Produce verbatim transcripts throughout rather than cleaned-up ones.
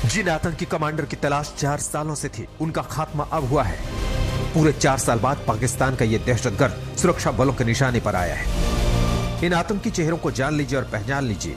जिन आतंकी कमांडर की तलाश चार सालों से थी, उनका खात्मा अब हुआ है। पूरे चार साल बाद पाकिस्तान का ये दहशतगर्द सुरक्षा बलों के निशाने पर आया है। इन आतंकी चेहरों को जान लीजिए और पहचान लीजिए।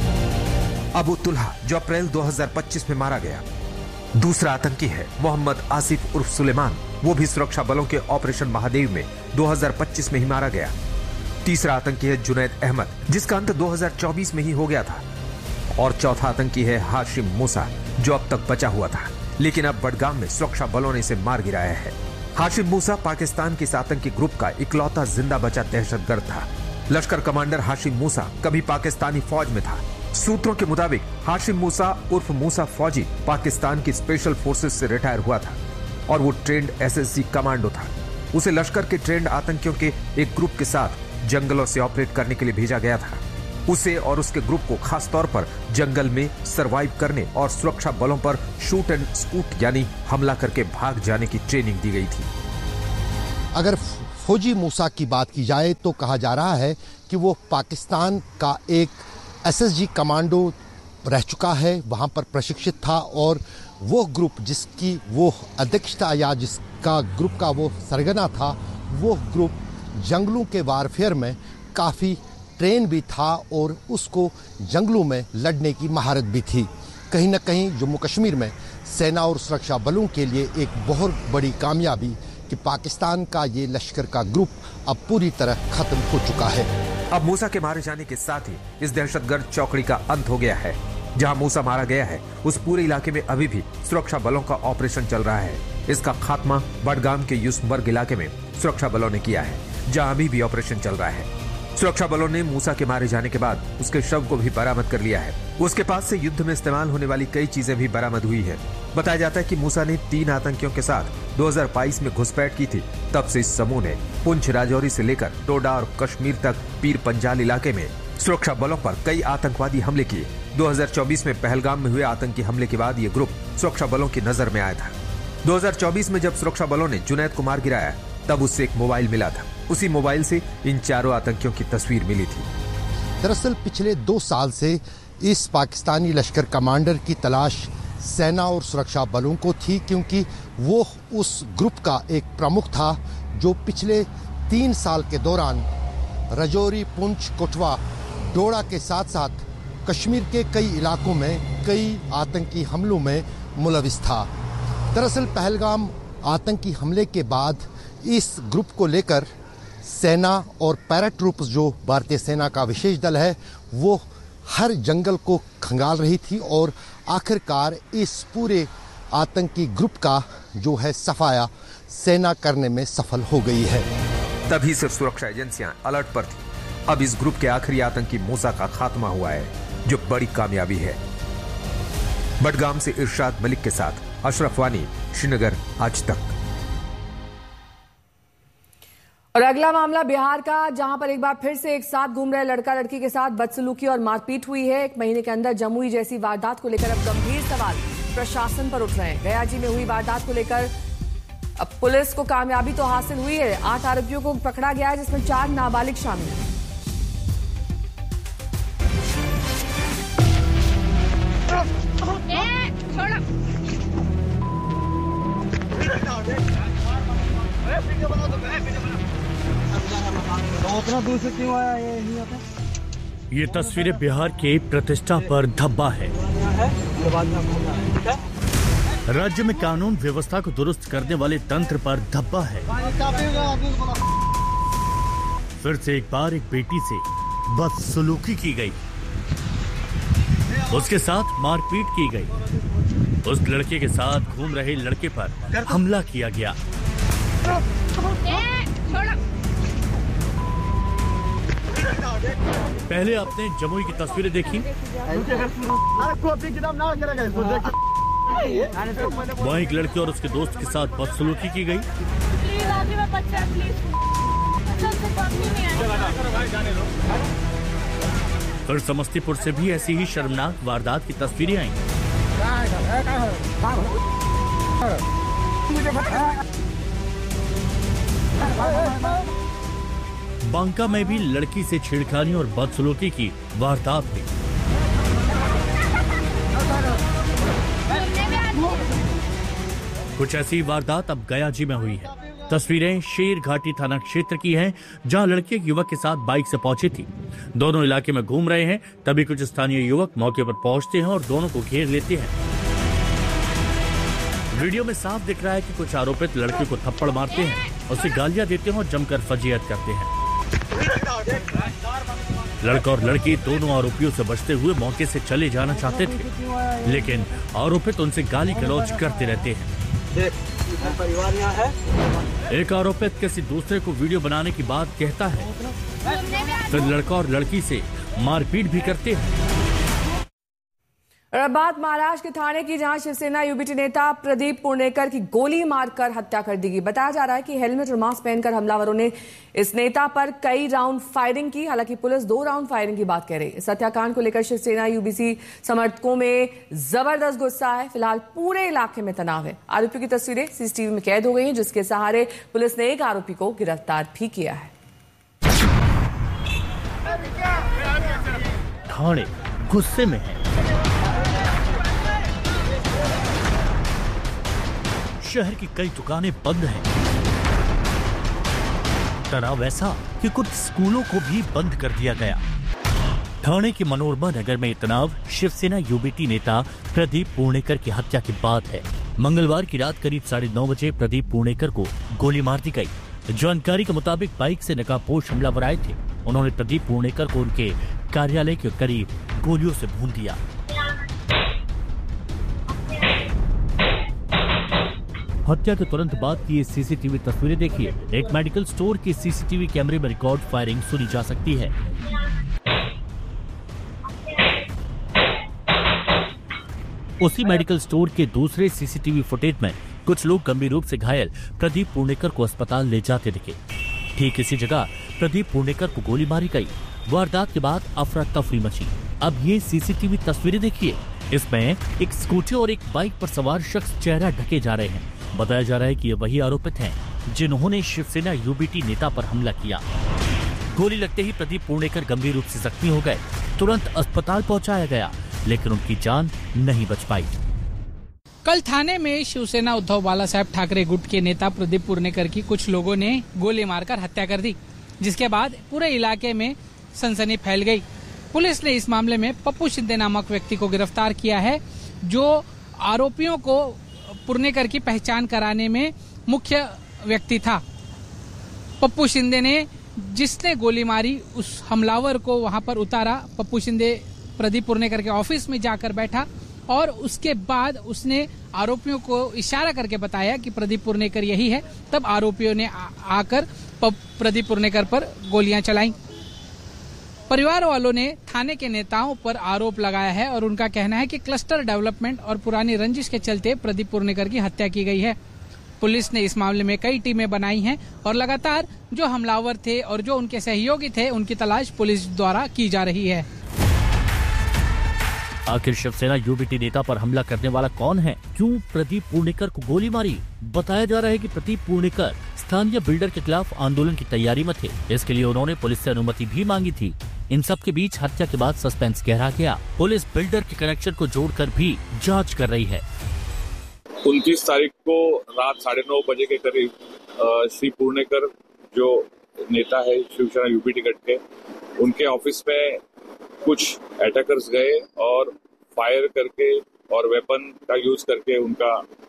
अबू तुल्हा, जो अप्रैल दो हज़ार पच्चीस में मारा गया। दूसरा आतंकी है मोहम्मद आसिफ उर्फ सुलेमान, वो भी सुरक्षा बलों के ऑपरेशन महादेव में दो हज़ार पच्चीस में ही मारा गया। तीसरा आतंकी है जुनैद अहमद, जिसका अंत दो हज़ार चौबीस में ही हो गया था। और चौथा आतंकी है हाशिम मूसा, जो अब तक बचा हुआ था, लेकिन अब बडगाम में सुरक्षा बलों ने इसे मार गिराया है। हाशिम मूसा पाकिस्तान के इस आतंकी ग्रुप का इकलौता जिंदा बचा दहशतगर्द था। लश्कर कमांडर हाशिम मूसा कभी पाकिस्तानी फौज में था। सूत्रों के मुताबिक हाशिम मूसा उर्फ मूसा फौजी पाकिस्तान की स्पेशल फोर्सेस से रिटायर हुआ था और वो ट्रेंड एसएसजी कमांडो था। उसे लश्कर के ट्रेंड आतंकियों के एक ग्रुप के साथ जंगलों से ऑपरेट करने के लिए भेजा गया था। उसे और उसके ग्रुप को खास तौर पर जंगल में सरवाइव करने और सुरक्षा बलों पर शूट एंड स्कूट यानी हमला करके भाग जाने की ट्रेनिंग दी गई थी। अगर फौजी मूसा की बात की जाए तो कहा जा रहा है कि वो पाकिस्तान का एक एसएसजी कमांडो रह चुका है, वहाँ पर प्रशिक्षित था और वो ग्रुप जिसकी वो अध्यक्षता या जिसका ग्रुप का वो सरगना था, वो ग्रुप जंगलों के वारफेयर में काफ़ी ट्रेन भी था और उसको जंगलों में लड़ने की महारत भी थी। कहीं ना कहीं जम्मू कश्मीर में सेना और सुरक्षा बलों के लिए एक बहुत बड़ी कामयाबी कि पाकिस्तान का ये लश्कर का ग्रुप अब पूरी तरह खत्म हो चुका है। अब मूसा के मारे जाने के साथ ही इस दहशतगर्द चौकड़ी का अंत हो गया है। जहां मूसा मारा गया है, उस पूरे इलाके में अभी भी सुरक्षा बलों का ऑपरेशन चल रहा है। इसका खात्मा बडगाम के यूसुफबर्ग इलाके में सुरक्षा बलों ने किया है, जहां अभी भी ऑपरेशन चल रहा है। सुरक्षा बलों ने मूसा के मारे जाने के बाद उसके शव को भी बरामद कर लिया है। उसके पास से युद्ध में इस्तेमाल होने वाली कई चीजें भी बरामद हुई है। बताया जाता है कि मूसा ने तीन आतंकियों के साथ दो हज़ार बाईस में घुसपैठ की थी। तब से इस समूह ने पुंछ, राजौरी से लेकर डोडा और कश्मीर तक पीर पंजाल इलाके में सुरक्षा बलों पर कई आतंकवादी हमले किए। दो हज़ार चौबीस में पहलगाम में हुए आतंकी हमले के बाद ये ग्रुप सुरक्षा बलों की नजर में आया था। दो हज़ार चौबीस में जब सुरक्षा बलों ने जुनैद को मार गिराया, तब उससे एक मोबाइल मिला था। उसी मोबाइल से इन चारों आतंकियों की तस्वीर मिली थी। दरअसल पिछले दो साल से इस पाकिस्तानी लश्कर कमांडर की तलाश सेना और सुरक्षा बलों को थी, क्योंकि वो उस ग्रुप का एक प्रमुख था जो पिछले तीन साल के दौरान राजौरी, पुंछ, कठुआ, डोडा के साथ साथ कश्मीर के कई इलाकों में कई आतंकी हमलों में मुलविस था। दरअसल पहलगाम आतंकी हमले के बाद इस ग्रुप को लेकर सेना और पैराट्रूप्स, जो भारतीय सेना का विशेष दल है, वो हर जंगल को खंगाल रही थी और आखिरकार इस पूरे आतंकी ग्रुप का जो है सफाया सेना करने में सफल हो गई है। तभी से सुरक्षा एजेंसियां अलर्ट पर थी। अब इस ग्रुप के आखिरी आतंकी मूसा का खात्मा हुआ है, जो बड़ी कामयाबी है। बडगाम से इरशाद मलिक के साथ अशरफ वानी, श्रीनगर, आज तक। और अगला मामला बिहार का, जहां पर एक बार फिर से एक साथ घूम रहे लड़का लड़की के साथ बदसलूकी और मारपीट हुई है। एक महीने के अंदर जमुई जैसी वारदात को लेकर अब गंभीर सवाल प्रशासन पर उठ रहे हैं। गया जी में हुई वारदात को लेकर अब पुलिस को कामयाबी तो हासिल हुई है। आठ आरोपियों को पकड़ा गया है, जिसमें चार नाबालिग शामिल हैं। उतना दूर से क्यों आया ये यहाँ पे? ये तस्वीरें बिहार के प्रतिष्ठा पर धब्बा है। राज्य में कानून व्यवस्था को दुरुस्त करने वाले तंत्र पर धब्बा है। फिर से एक बार एक बेटी से बदसलूकी की गई, उसके साथ मारपीट की गई। उस लड़के के साथ घूम रहे लड़के पर हमला किया गया। पहले आपने जमुई की तस्वीरें देखी, वहाँ एक लड़के और उसके दोस्त के साथ बदसलूकी की गई। फिर समस्तीपुर से भी ऐसी ही शर्मनाक वारदात की तस्वीरें आई। बांका में भी लड़की से छेड़खानी और बदसलूकी की वारदात हुई। कुछ ऐसी वारदात अब गया जी में हुई है। तस्वीरें शेर घाटी थाना क्षेत्र की हैं, जहां लड़की एक युवक के साथ बाइक से पहुंची थी। दोनों इलाके में घूम रहे हैं, तभी कुछ स्थानीय युवक मौके पर पहुंचते हैं और दोनों को घेर लेते हैं। वीडियो में साफ दिख रहा है कि कुछ आरोपित लड़की को थप्पड़ मारते हैं, उसे गालियां देते हैं और जमकर फजीयत करते हैं। लड़का और लड़की दोनों आरोपियों से बचते हुए मौके से चले जाना चाहते थे, लेकिन आरोपित उनसे गाली गलौज करते रहते हैं। परिवार यहाँ है। एक आरोपित किसी दूसरे को वीडियो बनाने की बात कहता है, फिर लड़का और लड़की से मारपीट भी करते हैं। और अब बात महाराष्ट्र के थाने की, जहां शिवसेना यूबीटी नेता प्रदीप पुणेकर की गोली मारकर हत्या कर दी गई। बताया जा रहा है कि हेलमेट और मास्क पहनकर हमलावरों ने इस नेता पर कई राउंड फायरिंग की। हालांकि पुलिस दो राउंड फायरिंग की बात कह रही है। इस हत्याकांड को लेकर शिवसेना यूबीसी समर्थकों में जबरदस्त गुस्सा है। फिलहाल पूरे इलाके में तनाव है। आरोपियों की तस्वीरें सीसीटीवी में कैद हो गई हैं, जिसके सहारे पुलिस ने एक आरोपी को गिरफ्तार भी किया है। ठाणे गुस्से में है। शहर की कई दुकानें बंद हैं। तनाव ऐसा कि कुछ स्कूलों को भी बंद कर दिया गया। ठाणे के मनोरमा नगर में तनाव शिवसेना यूबीटी नेता प्रदीप पुणेकर की हत्या के बाद है। मंगलवार की रात करीब साढ़े नौ बजे प्रदीप पुणेकर को गोली मार दी गई। जानकारी के मुताबिक बाइक से नकाबपोश हमलावर आए थे। उन्होंने प्रदीप पुणेकर को उनके कार्यालय के करीब गोलियों से भून दिया। हत्या के तुरंत बाद की ये सीसीटीवी तस्वीरें देखिए। एक मेडिकल स्टोर के सीसीटीवी कैमरे में रिकॉर्ड फायरिंग सुनी जा सकती है। उसी मेडिकल स्टोर के दूसरे सीसीटीवी फुटेज में कुछ लोग गंभीर रूप से घायल प्रदीप पुणेकर को अस्पताल ले जाते दिखे। ठीक इसी जगह प्रदीप पुणेकर को गोली मारी गई। वारदात के बाद अफरा तफरी मची। अब ये सीसीटीवी तस्वीरें देखिए। इसमें एक स्कूटी और एक बाइक पर सवार शख्स चेहरा ढके जा रहे हैं। बताया जा रहा है कि ये वही आरोपित हैं जिन्होंने शिवसेना यूबीटी नेता पर हमला किया। गोली लगते ही प्रदीप पुणेकर गंभीर रूप से जख्मी हो गए। तुरंत अस्पताल पहुंचाया गया, लेकिन उनकी जान नहीं बच पाई। कल थाने में शिवसेना उद्धव बाला साहेब ठाकरे गुट के नेता प्रदीप पुणेकर की कुछ लोगों ने गोली मारकर हत्या कर दी, जिसके बाद पूरे इलाके में सनसनी फैल गई। पुलिस ने इस मामले में पप्पू शिंदे नामक व्यक्ति को गिरफ्तार किया है, जो आरोपियों को पुणेकर की पहचान कराने में मुख्य व्यक्ति था। पप्पू शिंदे ने जिसने गोली मारी उस हमलावर को वहां पर उतारा। पप्पू शिंदे प्रदीप पुणेकर के ऑफिस में जाकर बैठा और उसके बाद उसने आरोपियों को इशारा करके बताया कि प्रदीप पुणेकर यही है। तब आरोपियों ने आकर प्रदीप पुणेकर पर गोलियां चलाई। परिवार वालों ने थाने के नेताओं पर आरोप लगाया है और उनका कहना है कि क्लस्टर डेवलपमेंट और पुरानी रंजिश के चलते प्रदीप पुणेकर की हत्या की गई है। पुलिस ने इस मामले में कई टीमें बनाई हैं और लगातार जो हमलावर थे और जो उनके सहयोगी थे उनकी तलाश पुलिस द्वारा की जा रही है। आखिर शिवसेना यूबीटी नेता पर हमला करने वाला कौन है? क्यों प्रदीप पुणेकर को गोली मारी? बताया जा रहा है कि प्रदीप पुणेकर स्थानीय बिल्डर के खिलाफ आंदोलन की तैयारी में थे। इसके लिए उन्होंने पुलिस से अनुमति भी मांगी थी। इन सब के बीच हत्या के बाद सस्पेंस गहरा गया। पुलिस बिल्डर के कनेक्शन को जोड़कर भी जांच कर रही है। उनतीस तारीख को रात साढ़े नौ बजे के करीब श्री पुणेकर जो नेता है शिवसेना यूबीटी गट के, उनके ऑफिस में कुछ अटैकर्स गए और फायर करके और वेपन का यूज करके उनका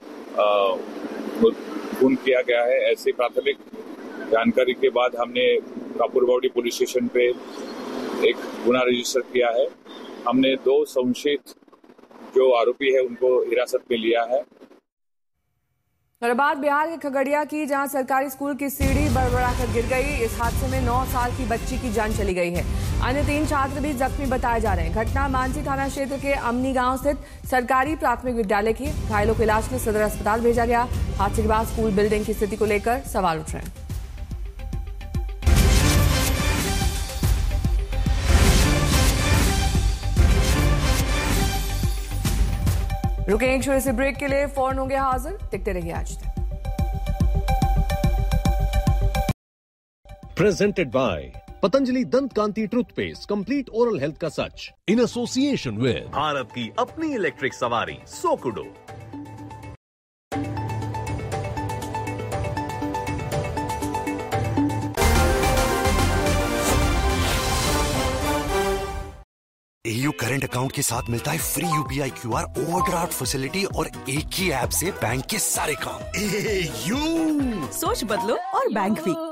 खून किया गया है। ऐसी प्राथमिक जानकारी के बाद हमने कापुरबावड़ी पुलिस स्टेशन पे एक गुना रजिस्टर किया है। हमने दो संशयित जो आरोपी है उनको हिरासत में लिया है। और बात बिहार के खगड़िया की, जहां सरकारी स्कूल की सीढ़ी बड़बड़ाकर गिर गई। इस हादसे में नौ साल की बच्ची की जान चली गई है। अन्य तीन छात्र भी जख्मी बताए जा रहे हैं। घटना मानसी थाना क्षेत्र के अमनी गांव स्थित सरकारी प्राथमिक विद्यालय की। घायलों को इलाज के लिए सदर अस्पताल भेजा गया। हादसे के बाद स्कूल बिल्डिंग की स्थिति को लेकर सवाल उठ रहे हैं। रुकें एक छोटे से ब्रेक के लिए, फौरन होंगे हाजिर। देखते रहिए आज तक। प्रेजेंटेड बाय पतंजलि दंत कांति टूथपेस्ट, कंप्लीट ओरल हेल्थ का सच, इन एसोसिएशन विद भारत की अपनी इलेक्ट्रिक सवारी सोकुडो। एयू करंट अकाउंट के साथ मिलता है free UPI QR, overdraft facility और एक ही ऐप से बैंक के सारे काम। एयू, सोच बदलो और बैंक भी।